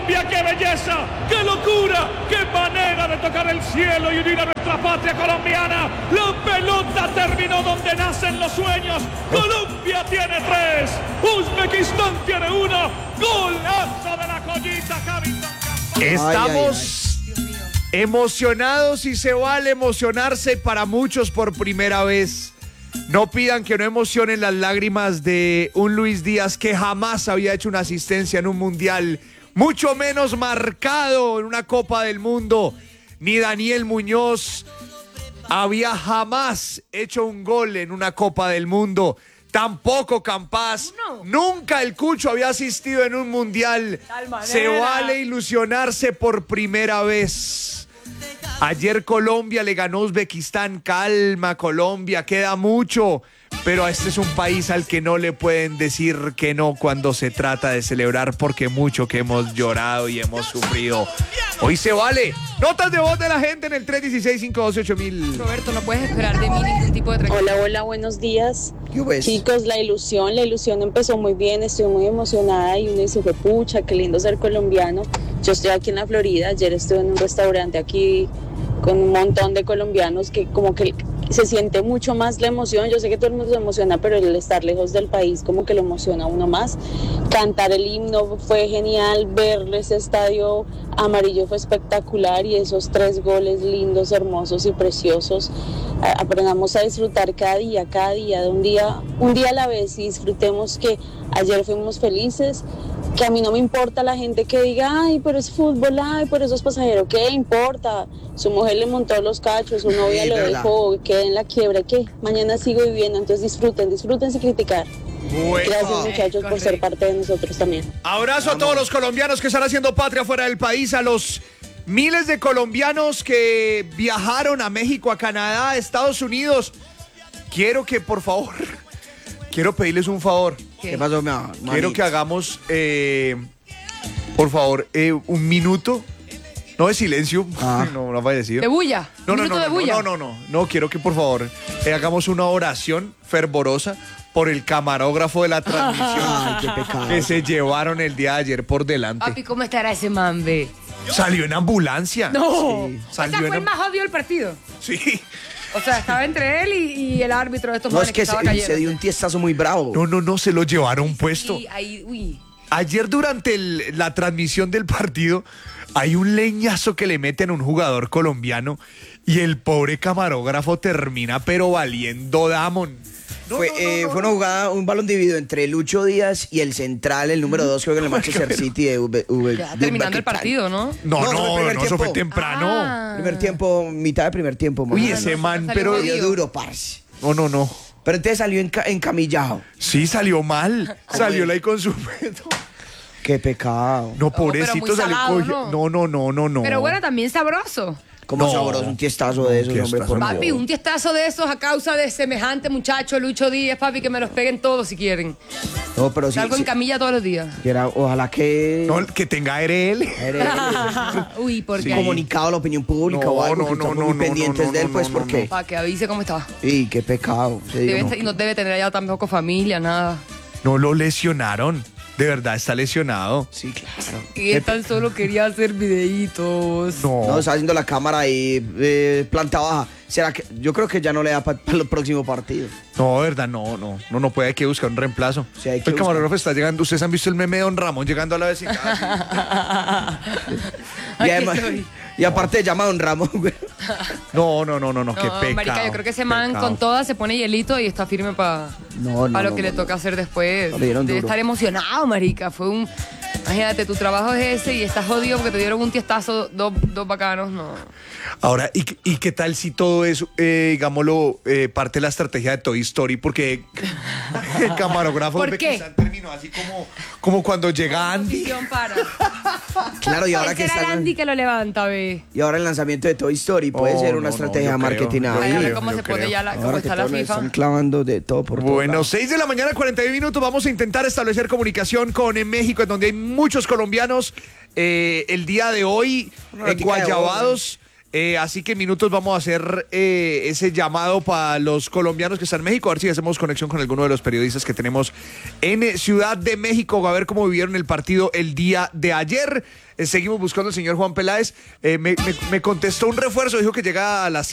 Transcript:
Colombia, qué belleza, qué locura, qué manera de tocar el cielo y unir a nuestra patria colombiana. La pelota terminó donde nacen los sueños. Colombia tiene 3, Uzbekistán tiene 1. Golazo de la collita, Javison. Estamos emocionados y se vale emocionarse para muchos por primera vez. No pidan que no emocionen las lágrimas de un Luis Díaz que jamás había hecho una asistencia en un mundial, mucho menos marcado en una Copa del Mundo. Ni Daniel Muñoz había jamás hecho un gol en una Copa del Mundo. Tampoco Campas. Nunca el Cucho había asistido en un mundial. Se vale ilusionarse por primera vez. Ayer Colombia le ganó a Uzbekistán. Calma, Colombia, queda mucho. Pero este es un país al que no le pueden decir que no cuando se trata de celebrar, porque mucho que hemos llorado y hemos sufrido. Hoy se vale. Notas de voz de la gente en el 316-512-8000. Roberto, no puedes esperar de mí ningún tipo de tranquilidad. Hola, buenos días. Chicos, la ilusión empezó muy bien, estoy muy emocionada y uno dice, pucha, qué lindo ser colombiano. Yo estoy aquí en la Florida, ayer estuve en un restaurante aquí con un montón de colombianos que como que se siente mucho más la emoción. Yo sé que todo el mundo se emociona, pero el estar lejos del país como que lo emociona a uno más. Cantar el himno fue genial, ver ese estadio amarillo fue espectacular y esos 3 goles lindos, hermosos y preciosos. Aprendamos a disfrutar cada día de un día a la vez y disfrutemos que ayer fuimos felices, que a mí no me importa la gente que diga, ay, pero es fútbol, ay, pero eso es pasajero. ¿Qué importa? Su mujer le montó los cachos, su novia lo dejó, queda en la quiebra, ¿qué? Mañana sigo viviendo, entonces disfruten sin criticar. Bueno. Gracias, muchachos, por ser parte de nosotros también. Abrazo a todos los colombianos que están haciendo patria fuera del país, a los miles de colombianos que viajaron a México, a Canadá, a Estados Unidos. Quiero que, por favor, quiero pedirles un favor. ¿Qué pasó, Quiero que hagamos, por favor, un minuto. No de silencio, no fallecido. ¿De bulla? No, quiero que por favor hagamos una oración fervorosa por el camarógrafo de la transmisión. Ay, qué pecado. Que se llevaron el día de ayer por delante. Papi, ¿cómo estará ese man, ve? Salió en ambulancia. No. Sí. O sea, fue el más odio del partido. Sí. O sea, estaba entre él y el árbitro de estos No, manes es que estaba cayendo. se dio un tiestazo muy bravo. No, se lo llevaron puesto. Sí, ahí, uy. Ayer durante la transmisión del partido hay un leñazo que le meten a un jugador colombiano y el pobre camarógrafo termina pero valiendo Damon. Fue una jugada, un balón dividido entre Lucho Díaz y el central, el número 2, creo que en el Manchester City de Ya terminando el partido, ¿no? No, eso fue temprano. Primer tiempo, mitad de primer tiempo. Uy, ese man, pero... Salió duro, parce. No. Pero entonces salió encamillado. Sí, salió mal. Salió ahí con su... Qué pecado. No, pobrecito, salió cogido. No. Pero bueno, también sabroso. Como sabroso, un tiestazo de esos, hombre, por Papi, favor. un tiestazo de esos a causa de semejante muchacho, Lucho Díaz, papi, que me los peguen todos si quieren. No, pero sí. Salgo en camilla todos los días. Ojalá que... No, que tenga RL. Uy, porque Sí, comunicado a la opinión pública o algo. Que estamos muy pendientes de él, pues, porque... para que avise cómo está. Sí, qué pecado. Y no debe tener allá tampoco familia, nada. No lo lesionaron. De verdad, está lesionado. Sí, claro. Y él tan solo quería hacer videitos. No, está haciendo la cámara ahí, planta baja. ¿Será que? Yo creo que ya no le da para el próximo partido. No, de verdad, no puede, hay que buscar un reemplazo. Sí, hay que el camarógrafo está llegando. ¿Ustedes han visto el meme de Don Ramón llegando a la vecindad? Y, además, y aparte llama a Don Ramón, güey. No, qué pecado. Marica, yo creo que ese man con todas se pone hielito y está firme para lo que le toca hacer después. Debe estar emocionado, marica. Imagínate, tu trabajo es ese y estás jodido porque te dieron un tiestazo, dos bacanos, no. Ahora, ¿y qué tal si todo eso, digámoslo, parte de la estrategia de Toy Story? Porque el camarógrafo ¿Por qué? terminó así como cuando llega Andy. Claro, y ahora que será está... el Andy que lo levanta, ve. Y ahora el lanzamiento de Toy Story puede ser una estrategia de marketing. A ver cómo se pone ya cómo está la FIFA. Están clavando de todo por todo. Bueno, 6 de la mañana, 41 minutos. Vamos a intentar establecer comunicación con México, en donde hay muchos colombianos. El día de hoy, en Guayabados, Así que en minutos vamos a hacer ese llamado para los colombianos que están en México, a ver si hacemos conexión con alguno de los periodistas que tenemos en Ciudad de México, a ver cómo vivieron el partido el día de ayer. Seguimos buscando al señor Juan Peláez. Me contestó un refuerzo, dijo que llega a las